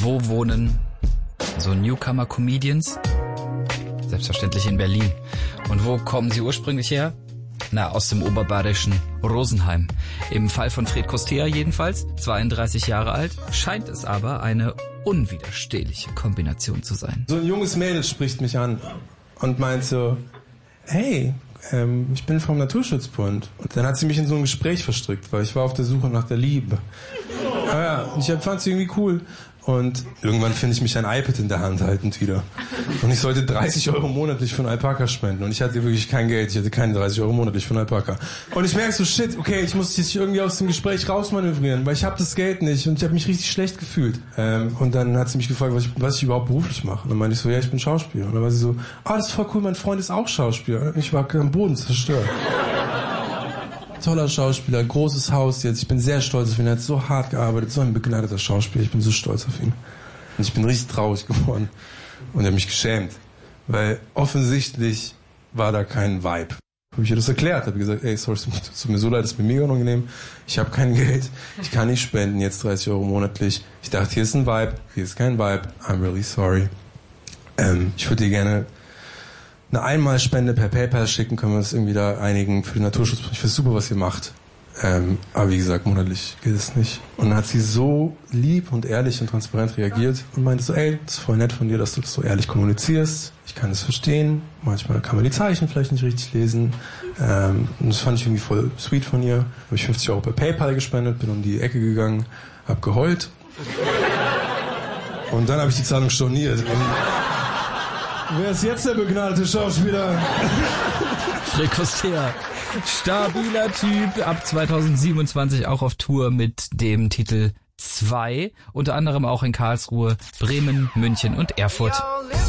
Wo wohnen so Newcomer-Comedians? Selbstverständlich in Berlin. Und wo kommen sie ursprünglich her? Na, aus dem oberbayerischen Rosenheim. Im Fall von Fred Kostea jedenfalls, 32 Jahre alt, scheint es aber eine unwiderstehliche Kombination zu sein. So ein junges Mädel spricht mich an und meint so, hey, ich bin vom Naturschutzbund. Und dann hat sie mich in so ein Gespräch verstrickt, weil ich war auf der Suche nach der Liebe. Aber ja, ich fand sie irgendwie cool. Und irgendwann finde ich mich ein iPad in der Hand haltend wieder. Und ich sollte 30 Euro monatlich für einen Alpaka spenden. Und ich hatte wirklich kein Geld. Ich hatte keine 30 Euro monatlich für einen Alpaka. Und ich merke so, shit, okay, ich muss jetzt irgendwie aus dem Gespräch rausmanövrieren, weil ich habe das Geld nicht. Und ich habe mich richtig schlecht gefühlt. Und dann hat sie mich gefragt, was ich überhaupt beruflich mache. Und dann meinte ich so, ja, ich bin Schauspieler. Und dann war sie so, das ist voll cool, mein Freund ist auch Schauspieler. Und ich war am Boden zerstört. Toller Schauspieler, großes Haus jetzt. Ich bin sehr stolz auf ihn. Er hat so hart gearbeitet, so ein begnadeter Schauspieler. Ich bin so stolz auf ihn. Und ich bin richtig traurig geworden. Und er hat mich geschämt. Weil offensichtlich war da kein Vibe. Habe ich ihr das erklärt. Habe gesagt, ey, sorry, es tut mir so leid, es ist mir mega unangenehm. Ich habe kein Geld. Ich kann nicht spenden, jetzt 30 Euro monatlich. Ich dachte, hier ist ein Vibe. Hier ist kein Vibe. I'm really sorry. Ich würde dir gerne eine Einmalspende per PayPal schicken, können wir uns irgendwie da einigen für den Naturschutz. Ich finde super, was ihr macht. Aber wie gesagt, monatlich geht es nicht. Und dann hat sie so lieb und ehrlich und transparent reagiert und meinte so, ey, das ist voll nett von dir, dass du das so ehrlich kommunizierst. Ich kann das verstehen. Manchmal kann man die Zeichen vielleicht nicht richtig lesen. Und das fand ich irgendwie voll sweet von ihr. Habe ich 50 Euro per PayPal gespendet, bin um die Ecke gegangen, hab geheult. Und dann habe ich die Zahlung storniert. Wer ist jetzt der begnadete Schauspieler? Fred Kostea. Stabiler Typ, ab 2027 auch auf Tour mit dem Titel 2, unter anderem auch in Karlsruhe, Bremen, München und Erfurt.